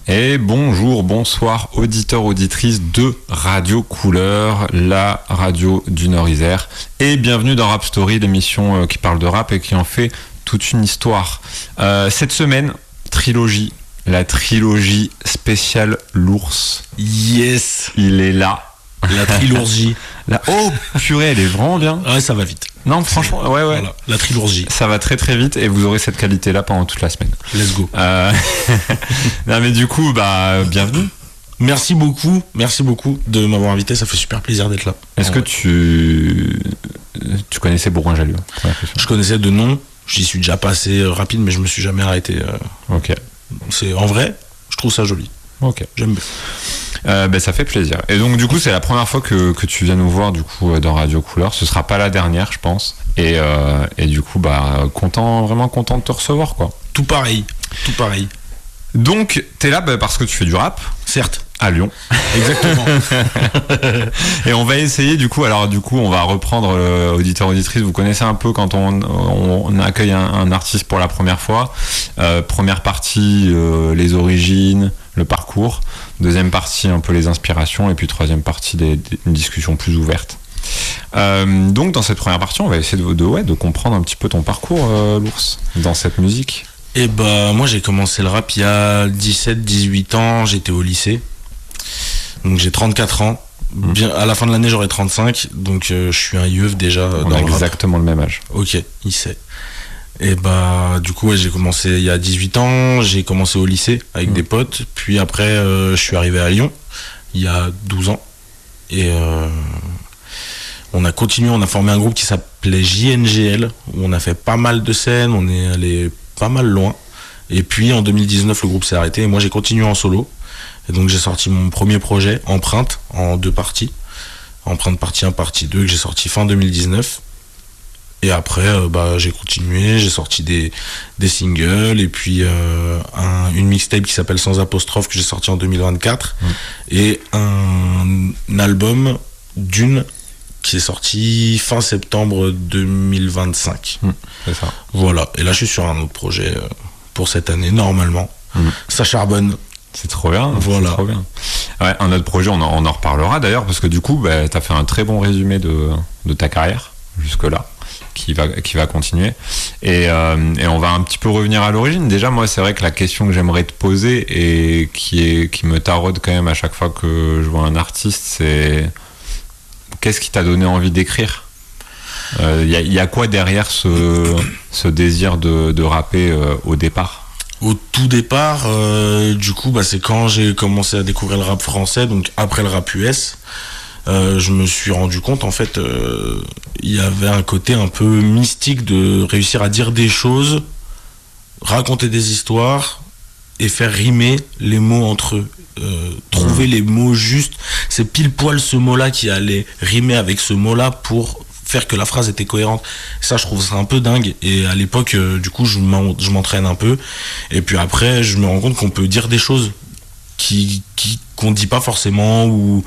Et bonjour, bonsoir, auditeurs, auditrices de Radio Couleur, la radio du Nord-Isère. Et bienvenue dans Rap Story, l'émission qui parle de rap et qui en fait toute une histoire. Cette semaine, trilogie, la trilogie spéciale L'Ours. Yes. Il est là. La trilogie. Oh purée, elle est vraiment bien. Ouais, ça va vite. Non, franchement, ouais. Voilà, la trilogie. Ça va très très vite et vous aurez cette qualité-là pendant toute la semaine. Let's go. Non mais du coup, bienvenue. Merci beaucoup de m'avoir invité, ça fait super plaisir d'être là. Est-ce que tu connaissais Bourgoin-Jallieu? Je connaissais de nom, j'y suis déjà passé rapide, mais je me suis jamais arrêté. Ok. C'est en vrai, je trouve ça joli. Ok. J'aime bien. Ça fait plaisir. Et donc du coup c'est la première fois que tu viens nous voir du coup dans Radio Couleur. Ce sera pas la dernière je pense. Et du coup vraiment content de te recevoir quoi. Tout pareil. Donc t'es là parce que tu fais du rap. Certes. À Lyon. Exactement. Et on va essayer on va reprendre auditeur auditrice. Vous connaissez un peu quand on accueille un artiste pour la première fois. Première partie les origines, le parcours. Deuxième partie un peu les inspirations et puis troisième partie une discussion plus ouverte. Donc dans cette première partie on va essayer de comprendre un petit peu ton parcours l'ours dans cette musique. Et moi j'ai commencé le rap il y a 17-18 ans, j'étais au lycée. Donc j'ai 34 ans. Bien, à la fin de l'année j'aurai 35, donc je suis un yeuf déjà on dans a le rap. Exactement le même âge. Ok, il sait. Et du coup j'ai commencé il y a 18 ans, j'ai commencé au lycée avec des potes, puis après je suis arrivé à Lyon il y a 12 ans et on a continué, on a formé un groupe qui s'appelait JNGL où on a fait pas mal de scènes, on est allé pas mal loin et puis en 2019 le groupe s'est arrêté et moi j'ai continué en solo et donc j'ai sorti mon premier projet Empreinte en 2 parties, Empreinte partie 1 partie 2 que j'ai sorti fin 2019. Et après, j'ai continué, j'ai sorti des singles et puis une mixtape qui s'appelle Sans apostrophe que j'ai sorti en 2024 et un album Dune qui est sorti fin septembre 2025. C'est ça. Voilà, et là je suis sur un autre projet pour cette année, normalement. Ça charbonne. C'est trop bien. Voilà. C'est trop bien. Ouais, un autre projet, on en reparlera d'ailleurs parce que du coup, t'as fait un très bon résumé de ta carrière jusque-là. Qui va continuer et on va un petit peu revenir à l'origine. Déjà moi c'est vrai que la question que j'aimerais te poser et qui me taraude quand même à chaque fois que je vois un artiste, c'est qu'est-ce qui t'a donné envie d'écrire? Y a quoi derrière ce désir de rapper au départ? Au tout départ, c'est quand j'ai commencé à découvrir le rap français, donc après le rap US. Je me suis rendu compte en fait il y avait un côté un peu mystique de réussir à dire des choses, raconter des histoires et faire rimer les mots entre eux, trouver les mots justes, c'est pile poil ce mot là qui allait rimer avec ce mot là pour faire que la phrase était cohérente. Ça je trouve ça un peu dingue et à l'époque du coup je m'entraîne un peu et puis après je me rends compte qu'on peut dire des choses qu'on dit pas forcément ou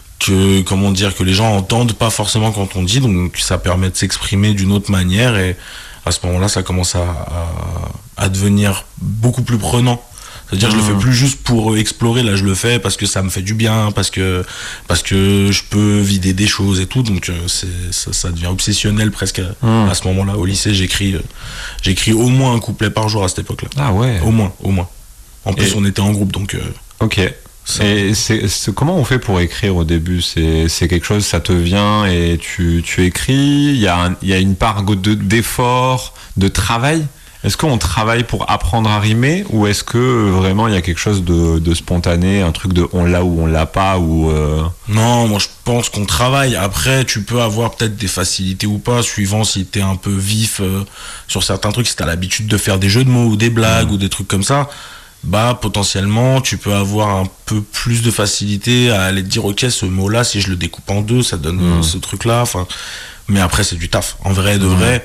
que les gens entendent pas forcément quand on dit, donc ça permet de s'exprimer d'une autre manière et à ce moment-là ça commence à devenir beaucoup plus prenant. C'est-à-dire je le fais plus juste pour explorer, là je le fais parce que ça me fait du bien, parce que je peux vider des choses et tout, donc ça devient obsessionnel presque à ce moment-là. Au lycée j'écris au moins un couplet par jour à cette époque-là. Ah ouais. Au moins. En plus on était en groupe donc. Ok. Et comment on fait pour écrire au début? C'est quelque chose, ça te vient et tu écris. Il y a une part d'effort, de travail. Est-ce qu'on travaille pour apprendre à rimer ou est-ce que vraiment il y a quelque chose de spontané, un truc de on l'a ou on l'a pas ou Non, moi je pense qu'on travaille. Après, tu peux avoir peut-être des facilités ou pas, suivant si t'es un peu vif sur certains trucs, si t'as l'habitude de faire des jeux de mots ou des blagues ou des trucs comme ça. Potentiellement tu peux avoir un peu plus de facilité à aller te dire ok ce mot là si je le découpe en 2 ça donne ce truc là, mais après c'est du taf en vrai de vrai.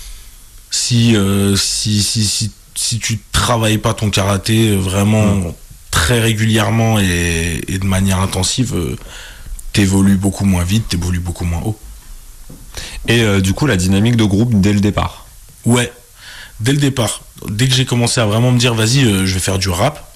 Si tu travailles pas ton karaté vraiment très régulièrement et de manière intensive, t'évolues beaucoup moins vite, t'évolues beaucoup moins haut. Et du coup la dynamique de groupe dès le départ? Ouais, dès le départ, dès que j'ai commencé à vraiment me dire vas-y je vais faire du rap,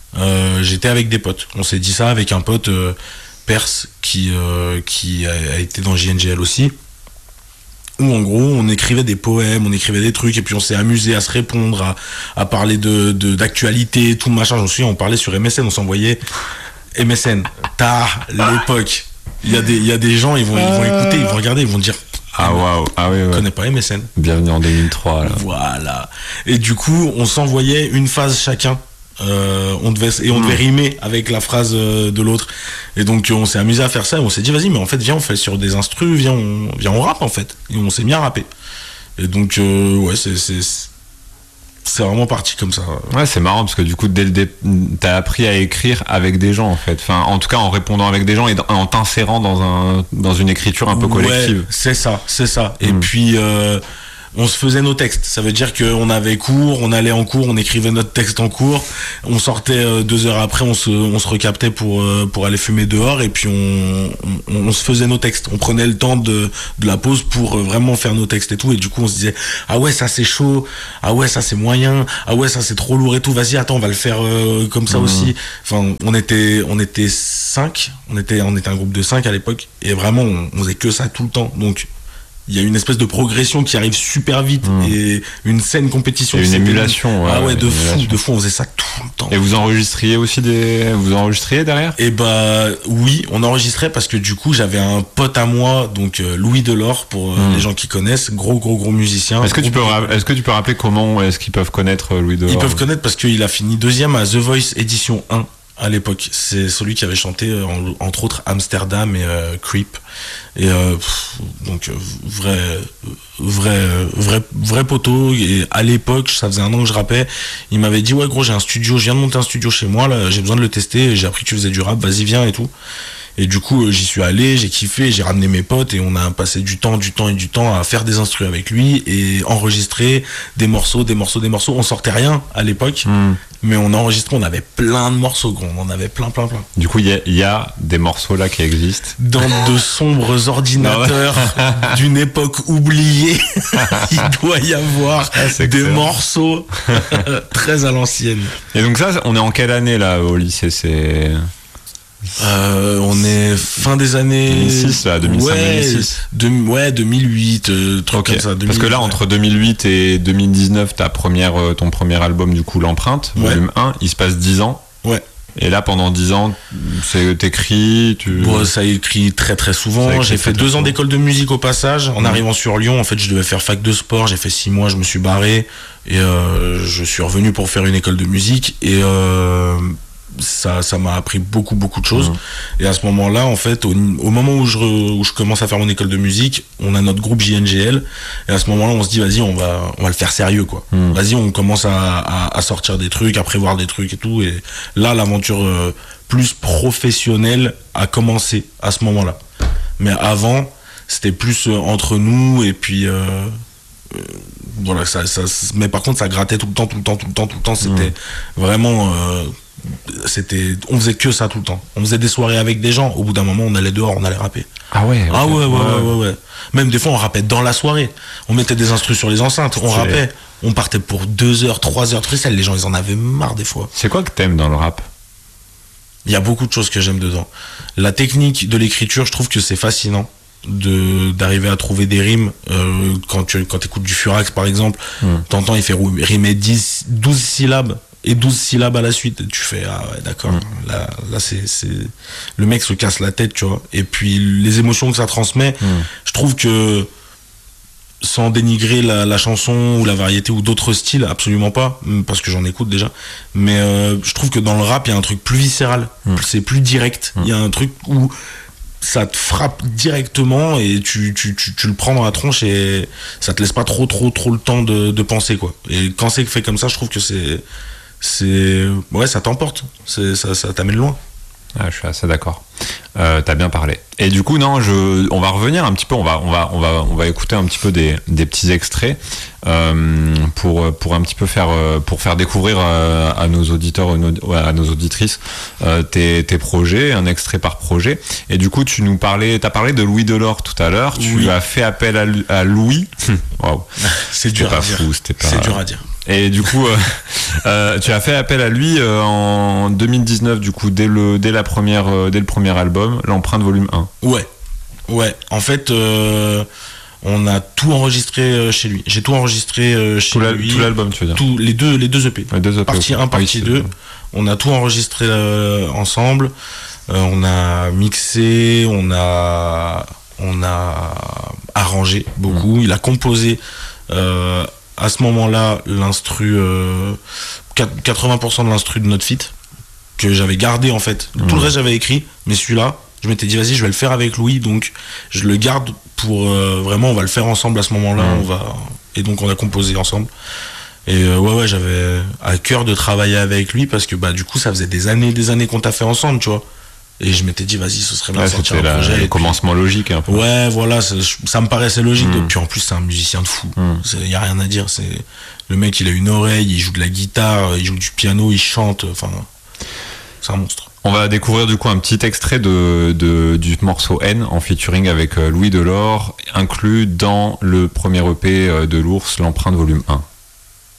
j'étais avec des potes. On s'est dit ça avec un pote perse qui a été dans JNGL aussi. Où en gros on écrivait des poèmes, on écrivait des trucs et puis on s'est amusé à se répondre, à parler d'actualité, tout machin. Je me souviens, on parlait sur MSN, on s'envoyait MSN, tard, l'époque. Il y a des gens, ils vont écouter, ils vont regarder, ils vont dire ah waouh, ah oui, ouais. Je connais pas MSN. Bienvenue en 2003 là. Voilà. Et du coup, on s'envoyait une phase chacun. On devait rimer avec la phrase de l'autre. Et donc on s'est amusé à faire ça. Et on s'est dit vas-y, mais en fait viens, on fait sur des instrus, viens on rappe en fait. Et on s'est mis à rapper. Et donc ouais, c'est vraiment parti comme ça. Ouais, c'est marrant parce que du coup t'as appris à écrire avec des gens en fait. Enfin, en tout cas en répondant avec des gens et en t'insérant dans une écriture un peu collective. Ouais, c'est ça. Et puis on se faisait nos textes. Ça veut dire qu'on avait cours, on allait en cours, on écrivait notre texte en cours. On sortait 2 heures après, on se recaptait pour aller fumer dehors. Et puis on se faisait nos textes. On prenait le temps de la pause pour vraiment faire nos textes et tout. Et du coup, on se disait ah ouais, ça c'est chaud. Ah ouais, ça c'est moyen. Ah ouais, ça c'est trop lourd et tout. Vas-y, attends, on va le faire comme ça aussi. Enfin, on était 5. On était un groupe de 5 à l'époque. Et vraiment, on faisait que ça tout le temps. Donc il y a une espèce de progression qui arrive super vite et une saine compétition. Et une émulation. Ah ouais, de fou, on faisait ça tout le temps. Et vous enregistriez aussi vous enregistriez derrière? Et bah oui, on enregistrait parce que du coup j'avais un pote à moi, donc Louis Delors pour les gens qui connaissent, gros musicien. Est-ce que tu peux rappeler comment est-ce qu'ils peuvent connaître Louis Delors? Ils peuvent connaître parce qu'il a fini 2e à The Voice édition 1. À l'époque, c'est celui qui avait chanté entre autres Amsterdam et Creep. Et donc vrai poteau. Et à l'époque, ça faisait 1 an que je rappais. Il m'avait dit ouais gros, j'ai un studio, je viens de monter un studio chez moi là, j'ai besoin de le tester. J'ai appris que tu faisais du rap, vas-y viens et tout. Et du coup, j'y suis allé, j'ai kiffé, j'ai ramené mes potes et on a passé du temps à faire des instrus avec lui et enregistrer des morceaux. On sortait rien à l'époque, mais on enregistrait, on avait plein de morceaux, gros. On en avait plein. Du coup, il y a des morceaux là qui existent. Dans de sombres ordinateurs d'une époque oubliée, il doit y avoir des morceaux très à l'ancienne. Et donc ça, on est en quelle année là au lycée? On est fin des années 2006 là, 2005-2006. 2008, truc comme ça. 2008, parce que là, entre 2008 et 2019, ton premier album, du coup, L'Empreinte, volume 1, il se passe 10 ans. Ouais. Et là, pendant 10 ans, t'écris, ça écrit très souvent. J'ai fait 2 ans d'école de musique au passage. En arrivant sur Lyon, en fait, je devais faire fac de sport. J'ai fait 6 mois, je me suis barré. Et je suis revenu pour faire une école de musique. Et ça m'a appris beaucoup de choses. Et à ce moment-là, en fait, au moment où je commence à faire mon école de musique, on a notre groupe JNGL. Et à ce moment-là, on se dit, vas-y, on va le faire sérieux, quoi. Vas-y, on commence à sortir des trucs, à prévoir des trucs et tout. Et là, l'aventure plus professionnelle a commencé à ce moment-là. Mais avant, c'était plus entre nous et puis voilà, mais par contre, ça grattait tout le temps. C'était vraiment on faisait que ça tout le temps. On faisait des soirées avec des gens. Au bout d'un moment, on allait dehors, on allait rapper. Ah ouais. Ah ouais. Même des fois, on rappait dans la soirée. On mettait des instrus sur les enceintes, on rappait. On partait pour 2 heures, 3 heures de freestyle. Les gens, ils en avaient marre des fois. C'est quoi que t'aimes dans le rap? Il y a beaucoup de choses que j'aime dedans. La technique de l'écriture, je trouve que c'est fascinant d'arriver à trouver des rimes. Quand tu écoutes du Furax, par exemple, t'entends, il fait rimer 12 syllabes. Et 12 syllabes à la suite, tu fais ah ouais d'accord, là c'est le mec se casse la tête, tu vois. Et puis les émotions que ça transmet, je trouve que sans dénigrer la chanson ou la variété ou d'autres styles, absolument pas, parce que j'en écoute déjà, mais je trouve que dans le rap il y a un truc plus viscéral, c'est plus direct, il y a un truc où ça te frappe directement et tu le prends dans la tronche et ça te laisse pas trop le temps de penser, quoi. Et quand c'est fait comme ça, je trouve que ouais, ça t'emporte, ça t'amène loin. Ah, je suis assez d'accord. T'as bien parlé. Et du coup, on va revenir un petit peu. On va écouter un petit peu des petits extraits pour un petit peu faire découvrir à nos auditeurs, à nos auditrices tes projets, un extrait par projet. Et du coup, t'as parlé de Louis Delors tout à l'heure. Tu as fait appel à Louis. Waouh. C'est dur à dire. C'est dur à dire. Et du coup, tu as fait appel à lui en 2019, du coup, dès le premier album, L'Empreinte Volume 1. Ouais. En fait, on a tout enregistré chez lui. J'ai tout enregistré chez lui. Tout l'album, tu veux dire? Les deux EP. Les deux EP. Partie 1, partie 2. On a tout enregistré ensemble. On a mixé, on a arrangé beaucoup. Il a composé à ce moment-là l'instru, 80% de l'instru de notre feat que j'avais gardé en fait. Tout le reste j'avais écrit, mais celui-là, je m'étais dit vas-y, je vais le faire avec Louis, donc je le garde pour vraiment, on va le faire ensemble à ce moment-là. Et donc on a composé ensemble. Et ouais, j'avais à cœur de travailler avec lui parce que du coup ça faisait des années qu'on t'a fait ensemble, tu vois. Et je m'étais dit, vas-y, ce serait bien de sortir un projet. Le commencement logique, un peu. Ouais, voilà, ça me paraissait logique. Et puis en plus, c'est un musicien de fou. Il n'y a rien à dire. Le mec, il a une oreille, il joue de la guitare, il joue du piano, il chante. Enfin, c'est un monstre. On va découvrir du coup un petit extrait du morceau N en featuring avec Louis Delort, inclus dans le premier EP de l'Ours, L'Empreinte Volume 1.